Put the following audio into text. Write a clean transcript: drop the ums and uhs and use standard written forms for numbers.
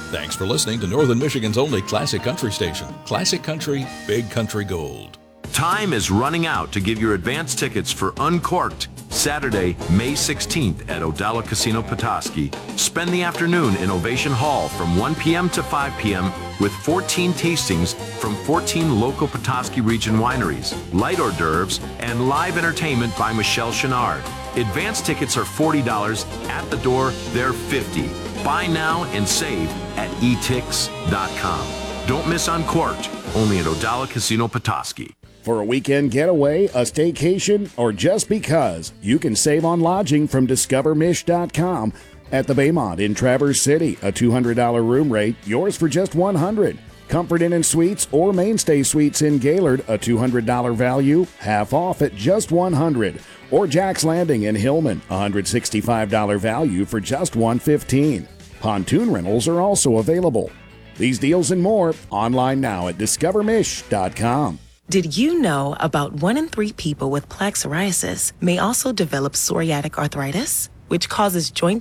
Thanks for listening to Northern Michigan's only classic country station. Classic Country, Big Country Gold. Time is running out to give your advance tickets for Uncorked, Saturday, May 16th at Odella Casino Petoskey. Spend the afternoon in Ovation Hall from 1 p.m. to 5 p.m. with 14 tastings from 14 local Petoskey region wineries, light hors d'oeuvres, and live entertainment by Michelle Chenard. Advance tickets are $40. At the door, they're $50. Buy now and save at etix.com. Don't miss Uncorked, only at Odella Casino Petoskey. For a weekend getaway, a staycation, or just because, you can save on lodging from discovermish.com. At the Baymont in Traverse City, a $200 room rate, yours for just $100. Comfort Inn and Suites or Mainstay Suites in Gaylord, a $200 value, half off at just $100. Or Jack's Landing in Hillman, a $165 value for just $115. Pontoon rentals are also available. These deals and more online now at discovermish.com. Did you know about 1 in 3 people with plaque psoriasis may also develop psoriatic arthritis, which causes joint